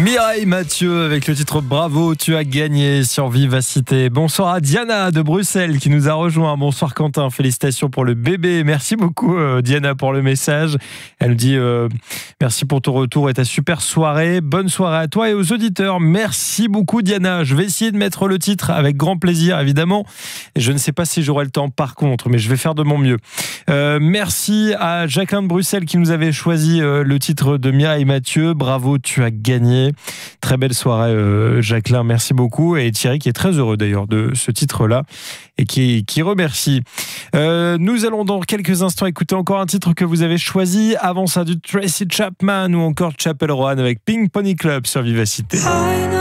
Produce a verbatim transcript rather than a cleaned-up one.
Mireille Mathieu avec le titre Bravo, tu as gagné sur Vivacité. Bonsoir à Diana de Bruxelles qui nous a rejoint. Bonsoir Quentin, félicitations pour le bébé. Merci beaucoup euh, Diana pour le message. Elle nous dit euh, merci pour ton retour et ta super soirée. Bonne soirée à toi et aux auditeurs. Merci beaucoup Diana. Je vais essayer de mettre le titre avec grand plaisir évidemment. Je ne sais pas si j'aurai le temps par contre, mais je vais faire de mon mieux. Euh, merci à Jacqueline de Bruxelles qui nous avait choisi euh, le titre de Mireille Mathieu. Bravo, tu as gagné. Très belle soirée euh, Jacqueline, merci beaucoup. Et Thierry qui est très heureux d'ailleurs de ce titre-là et qui, qui remercie. Euh, nous allons dans quelques instants écouter encore un titre que vous avez choisi. Avant ça, du Tracy Chapman ou encore Chapel Roan avec Pink Pony Club sur Vivacité.